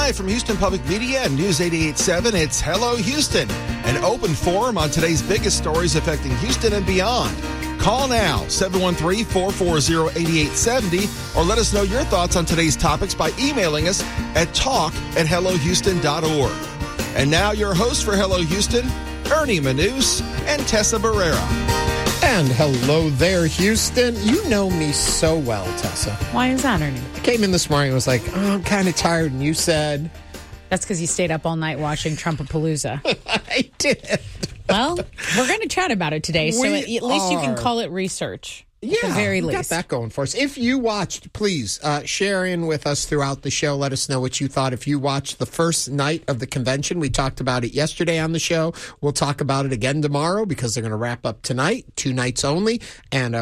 Live from Houston Public Media and News 88.7, it's Hello Houston, an open forum on today's biggest stories affecting Houston and beyond. Call now, 713-440-8870, or let us know your thoughts on today's topics by emailing us at talk@hellohouston.org. And now your hosts for Hello Houston, Ernie Manous and Tessa Barrera. And hello there, Houston. You know me so well, Tessa. Why is that, Ernie? I came in this morning and was like, I'm kind of tired. And you said... That's because you stayed up all night watching Trumpapalooza. I did. Well, we're going to chat about it today, so at least you can are. call it research. Yeah, at the very we got least. that going for us. If you watched, please share in with us throughout the show. Let us know what you thought. If you watched the first night of the convention, we talked about it yesterday on the show. We'll talk about it again tomorrow because they're going to wrap up tonight, 2 nights only. And